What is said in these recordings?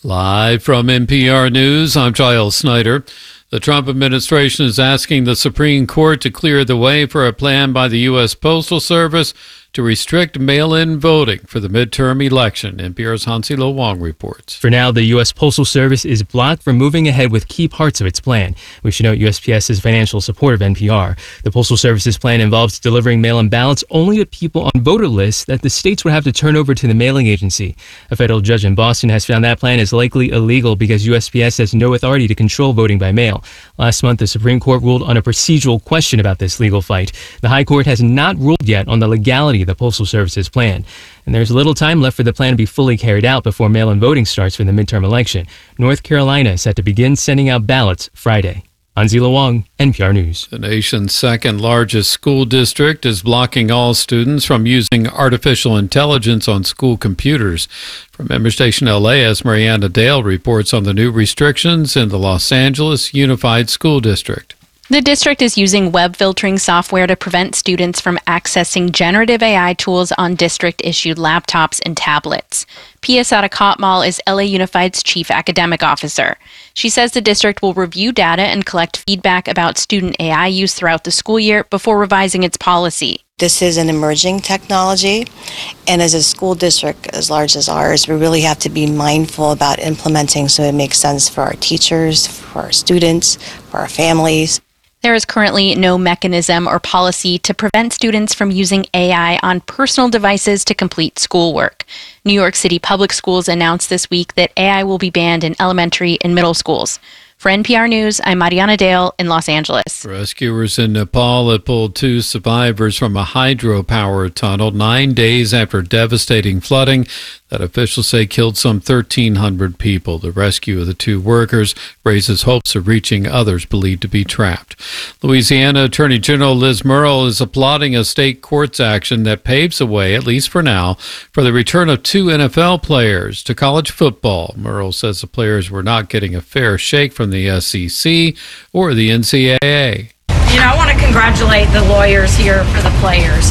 Live from NPR News, I'm Giles Snyder. The Trump administration is asking the Supreme Court to clear the way for a plan by the U.S. Postal Service to restrict mail-in voting for the midterm election. NPR's Hansilo Wong reports. For now, the U.S. Postal Service is blocked from moving ahead with key parts of its plan. We should note USPS is financial support of NPR. The Postal Service's plan involves delivering mail-in ballots only to people on voter lists that the states would have to turn over to the mailing agency. A federal judge in Boston has found that plan is likely illegal because USPS has no authority to control voting by mail. Last month, the Supreme Court ruled on a procedural question about this legal fight. The High Court has not ruled yet on the legality of the Postal Service's plan. And there's little time left for the plan to be fully carried out before mail-in voting starts for the midterm election. North Carolina is set to begin sending out ballots Friday. Hansilo Wong, NPR News. The nation's second largest school district is blocking all students from using artificial intelligence on school computers. From member station LA's Mariana Dale reports on the new restrictions in the Los Angeles Unified School District. The district is using web filtering software to prevent students from accessing generative AI tools on district-issued laptops and tablets. Pia Sarakatmal is LA Unified's chief academic officer. She says the district will review data and collect feedback about student AI use throughout the school year before revising its policy. This is an emerging technology, and as a school district as large as ours, we really have to be mindful about implementing so it makes sense for our teachers, for our students, for our families. There is currently no mechanism or policy to prevent students from using AI on personal devices to complete schoolwork. New York City Public Schools announced this week that AI will be banned in elementary and middle schools. For NPR News, I'm Mariana Dale in Los Angeles. Rescuers in Nepal have pulled 2 survivors from a hydropower tunnel 9 days after devastating flooding that officials say killed some 1,300 people. The rescue of the 2 workers raises hopes of reaching others believed to be trapped. Louisiana Attorney General Liz Murrill is applauding a state court's action that paves the way, at least for now, for the return of 2 NFL players to college football. Murrill says the players were not getting a fair shake from the SEC or the NCAA. I want to congratulate the lawyers here for the players.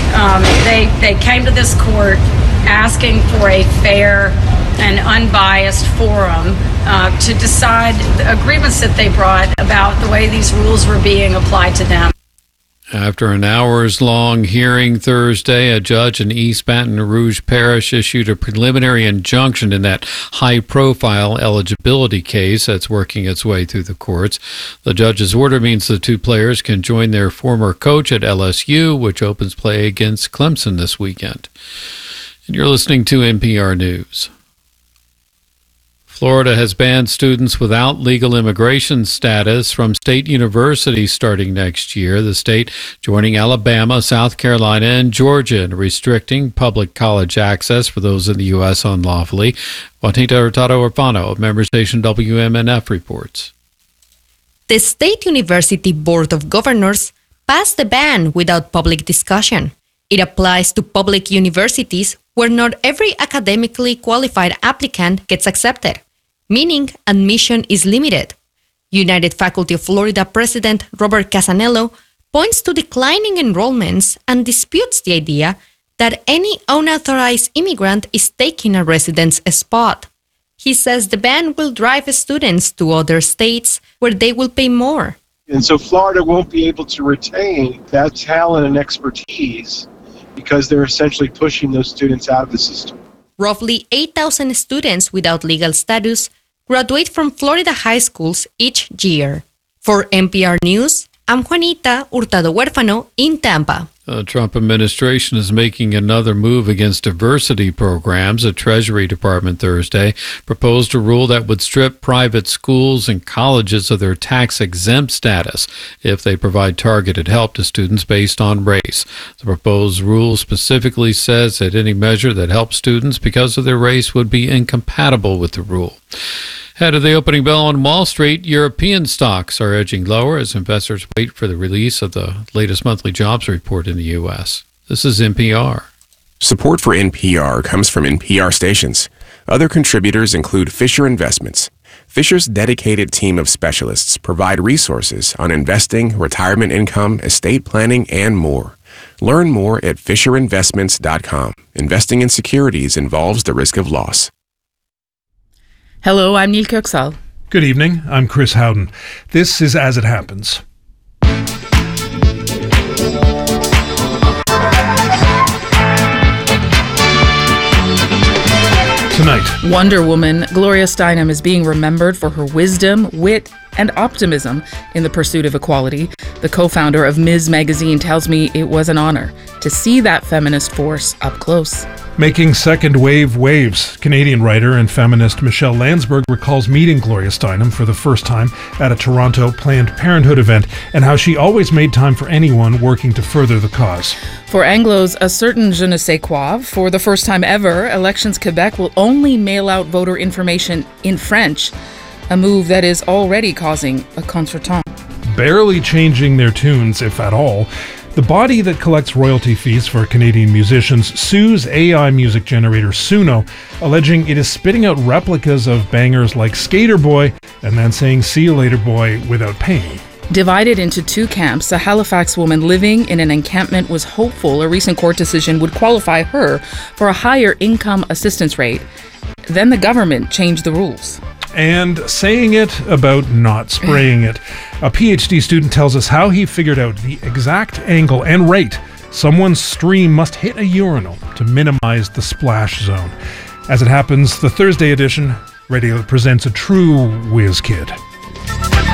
They came to this court asking for a fair and unbiased forum to decide the agreements that they brought about the way these rules were being applied to them. After an hours-long hearing Thursday, a judge in East Baton Rouge Parish issued a preliminary injunction in that high-profile eligibility case that's working its way through the courts. The judge's order means the 2 players can join their former coach at LSU, which opens play against Clemson this weekend. And you're listening to NPR News. Florida has banned students without legal immigration status from state universities starting next year, the state joining Alabama, South Carolina, and Georgia in restricting public college access for those in the U.S. unlawfully. Juanita Hurtado-Orfano of member station WMNF reports. The State University Board of Governors passed the ban without public discussion. It applies to public universities where not every academically qualified applicant gets accepted, meaning admission is limited. United Faculty of Florida President Robert Casanello points to declining enrollments and disputes the idea that any unauthorized immigrant is taking a resident's spot. He says the ban will drive students to other states where they will pay more. And so Florida won't be able to retain that talent and expertise because they're essentially pushing those students out of the system. Roughly 8,000 students without legal status graduate from Florida high schools each year. For NPR News, I'm Juanita Hurtado-Huérfano in Tampa. The Trump administration is making another move against diversity programs. The Treasury Department Thursday proposed a rule that would strip private schools and colleges of their tax-exempt status if they provide targeted help to students based on race. The proposed rule specifically says that any measure that helps students because of their race would be incompatible with the rule. Ahead of the opening bell on Wall Street, European stocks are edging lower as investors wait for the release of the latest monthly jobs report in the U.S. This is NPR. Support for NPR comes from NPR stations. Other contributors include Fisher Investments. Fisher's dedicated team of specialists provide resources on investing, retirement income, estate planning, and more. Learn more at FisherInvestments.com. Investing in securities involves the risk of loss. Hello, I'm Neil Köksal. Good evening, I'm Chris Howden. This is As It Happens. Tonight, Wonder Woman Gloria Steinem is being remembered for her wisdom, wit, and optimism in the pursuit of equality. The co-founder of Ms. Magazine tells me it was an honor to see that feminist force up close. making second wave waves, Canadian writer and feminist Michelle Landsberg recalls meeting Gloria Steinem for the first time at a Toronto Planned Parenthood event and how she always made time for anyone working to further the cause. For Anglos, a certain je ne sais quoi, for the first time ever, Elections Quebec will only mail out voter information in French, a move that is already causing a contretemps. Barely changing their tunes, if at all, the body that collects royalty fees for Canadian musicians sues AI music generator Suno, alleging it is spitting out replicas of bangers like Skater Boy and then saying "See you later, boy" without paying. Divided into two camps, a Halifax woman living in an encampment was hopeful a recent court decision would qualify her for a higher income assistance rate. Then the government changed the rules. And saying it about not spraying it. A PhD student tells us how he figured out the exact angle and rate someone's stream must hit a urinal to minimize the splash zone. As it happens, the Thursday edition, Radio presents a true whiz kid.